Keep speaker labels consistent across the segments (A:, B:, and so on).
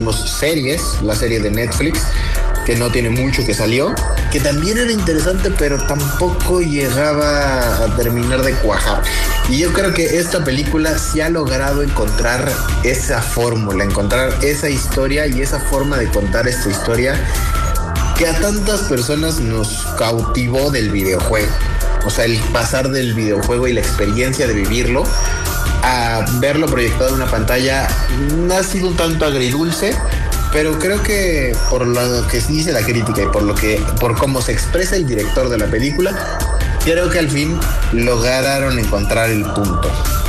A: series, la serie de Netflix, que no tiene mucho que salió, que también era interesante, pero tampoco llegaba a terminar de cuajar. Y yo creo que esta película sí ha logrado encontrar esa fórmula, encontrar esa historia y esa forma de contar esta historia que a tantas personas nos cautivó del videojuego. O sea, el pasar del videojuego y la experiencia de vivirlo a verlo proyectado en una pantalla ha sido un tanto agridulce, pero creo que por lo que dice la crítica y por cómo se expresa el director de la película, creo que al fin lograron encontrar el punto.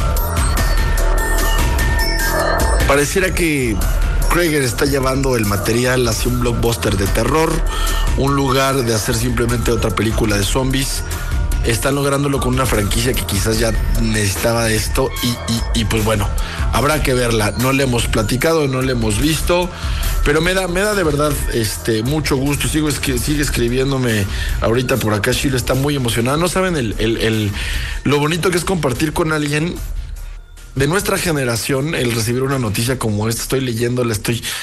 B: Pareciera que Crager está llevando el material hacia un blockbuster de terror, un lugar de hacer simplemente otra película de zombies. Están lográndolo con una franquicia que quizás ya necesitaba de esto y pues bueno, habrá que verla. No le hemos platicado, no le hemos visto, pero me da de verdad mucho gusto. Sigue escribiéndome ahorita por acá. Sheila está muy emocionada. No saben lo bonito que es compartir con alguien de nuestra generación el recibir una noticia como esta. Estoy leyéndola,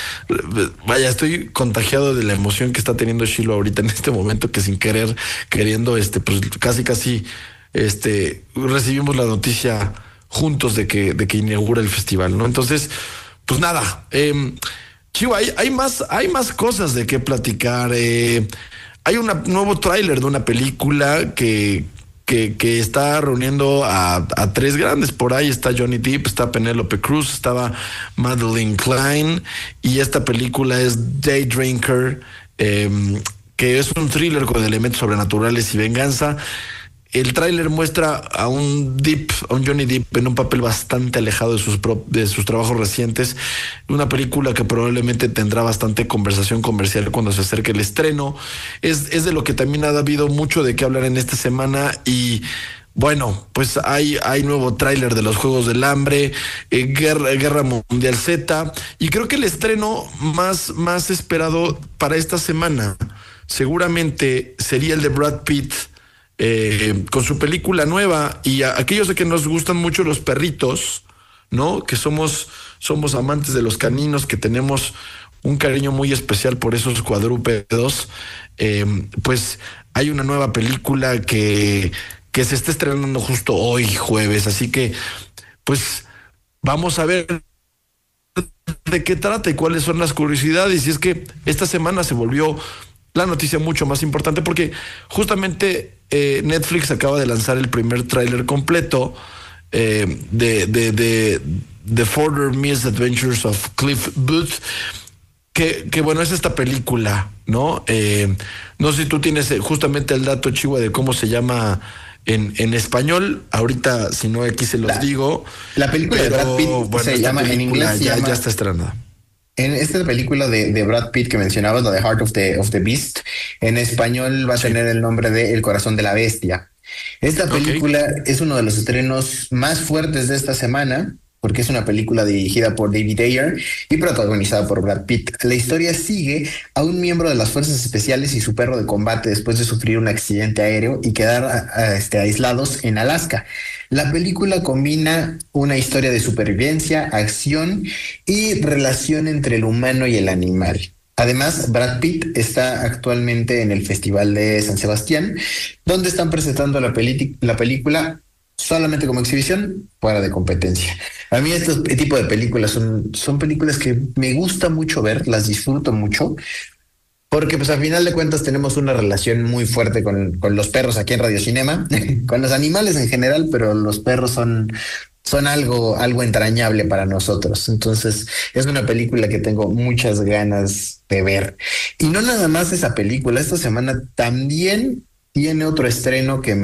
B: estoy contagiado de la emoción que está teniendo Shiloh ahorita en este momento, que sin querer, queriendo, pues casi recibimos la noticia juntos de que inaugura el festival, ¿no? Entonces, pues nada, Chivo, hay más cosas de qué platicar. Hay un nuevo tráiler de una película que está reuniendo a tres grandes. Por ahí está Johnny Depp, está Penélope Cruz, estaba Madeline Klein, y esta película es Day Drinker, que es un thriller con elementos sobrenaturales y venganza. El tráiler muestra a un Johnny Depp en un papel bastante alejado de sus trabajos recientes. Una película que probablemente tendrá bastante conversación comercial cuando se acerque el estreno. Es de lo que también ha habido mucho de qué hablar en esta semana. Y bueno, pues hay nuevo tráiler de los Juegos del Hambre, Guerra Mundial Z. Y creo que el estreno más esperado para esta semana seguramente sería el de Brad Pitt, con su película nueva. Y a aquellos de que nos gustan mucho los perritos, ¿no? Que somos amantes de los caninos, que tenemos un cariño muy especial por esos cuadrúpedos, pues hay una nueva película que se está estrenando justo hoy, jueves. Así que, pues, vamos a ver de qué trata y cuáles son las curiosidades. Y es que esta semana se volvió la noticia mucho más importante porque justamente Netflix acaba de lanzar el primer tráiler completo de The Further Misadventures of Cliff Booth, que bueno, es esta película, ¿no? No sé si tú tienes justamente el dato, Chihuahua, de cómo se llama en español. Ahorita, si no, aquí se los digo.
A: La película de Brad Pitt, bueno, se llama en inglés,
B: ya está estrenada.
A: En esta película de Brad Pitt que mencionabas, la de Heart of the Beast, en español va a tener el nombre de El Corazón de la Bestia. Esta película es uno de los estrenos más fuertes de esta semana, porque es una película dirigida por David Ayer y protagonizada por Brad Pitt. La historia sigue a un miembro de las fuerzas especiales y su perro de combate después de sufrir un accidente aéreo y quedar aislados en Alaska. La película combina una historia de supervivencia, acción y relación entre el humano y el animal. Además, Brad Pitt está actualmente en el Festival de San Sebastián, donde están presentando la película solamente como exhibición, fuera de competencia. A mí este tipo de películas son películas que me gusta mucho ver, las disfruto mucho, porque pues al final de cuentas tenemos una relación muy fuerte con los perros aquí en Radio Cinema, con los animales en general, pero los perros son algo entrañable para nosotros. Entonces es una película que tengo muchas ganas de ver. Y no nada más esa película, esta semana también tiene otro estreno que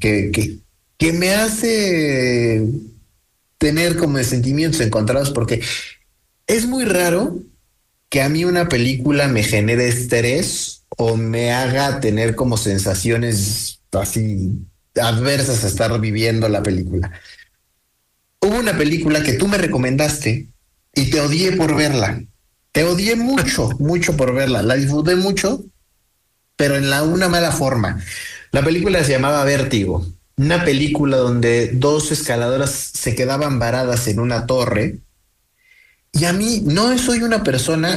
A: me hace tener como sentimientos encontrados, porque es muy raro que a mí una película me genere estrés o me haga tener como sensaciones así adversas a estar viviendo la película. Hubo una película que tú me recomendaste y te odié por verla. Te odié mucho, mucho por verla. La disfruté mucho, pero en una mala forma. La película se llamaba Vértigo. Una película donde dos escaladoras se quedaban varadas en una torre Y a mí no soy una persona